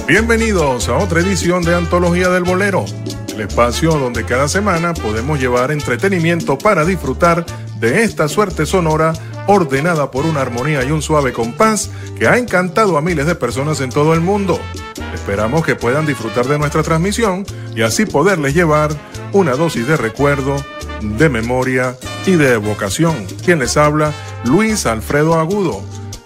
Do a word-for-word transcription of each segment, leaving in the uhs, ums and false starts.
Bienvenidos a otra edición de Antología del Bolero, el espacio donde cada semana podemos llevar entretenimiento para disfrutar de esta suerte sonora ordenada por una armonía y un suave compás que ha encantado a miles de personas en todo el mundo. Esperamos que puedan disfrutar de nuestra transmisión y así poderles llevar una dosis de recuerdo, de memoria y de evocación. Quien les habla, Luis Alfredo Agudo.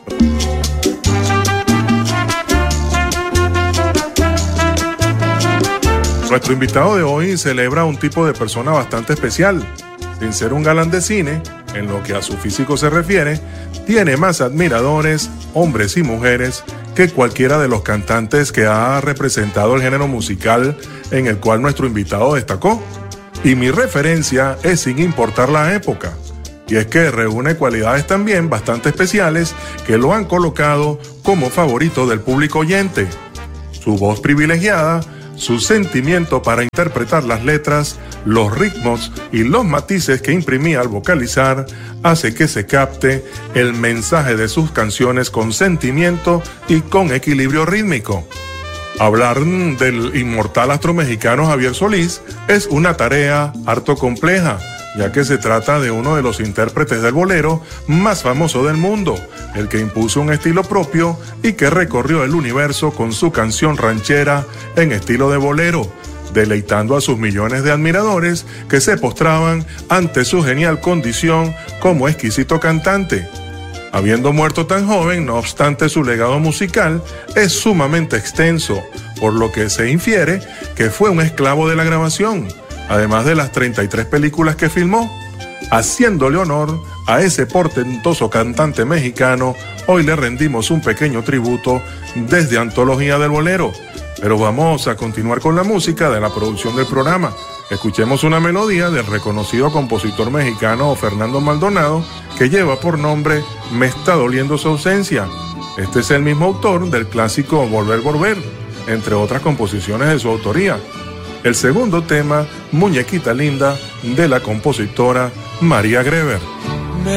Nuestro invitado de hoy celebra un tipo de persona bastante especial. Sin ser un galán de cine, en lo que a su físico se refiere, tiene más admiradores, hombres y mujeres, que cualquiera de los cantantes que ha representado el género musical en el cual nuestro invitado destacó. Y mi referencia es sin importar la época. Y es que reúne cualidades también bastante especiales que lo han colocado como favorito del público oyente. Su voz privilegiada, su sentimiento para interpretar las letras, los ritmos y los matices que imprimía al vocalizar hace que se capte el mensaje de sus canciones con sentimiento y con equilibrio rítmico. Hablar del inmortal astro mexicano Javier Solís es una tarea harto compleja, ya que se trata de uno de los intérpretes del bolero más famoso del mundo, el que impuso un estilo propio y que recorrió el universo con su canción ranchera en estilo de bolero, deleitando a sus millones de admiradores que se postraban ante su genial condición como exquisito cantante. Habiendo muerto tan joven, no obstante, su legado musical es sumamente extenso, por lo que se infiere que fue un esclavo de la grabación, además de las treinta y tres películas que filmó. Haciéndole honor a ese portentoso cantante mexicano, hoy le rendimos un pequeño tributo desde Antología del Bolero. Pero vamos a continuar con la música de la producción del programa. Escuchemos una melodía del reconocido compositor mexicano Fernando Maldonado, que lleva por nombre Me está doliendo su ausencia. Este es el mismo autor del clásico Volver, Volver, entre otras composiciones de su autoría. El segundo tema, Muñequita Linda, de la compositora María Greber.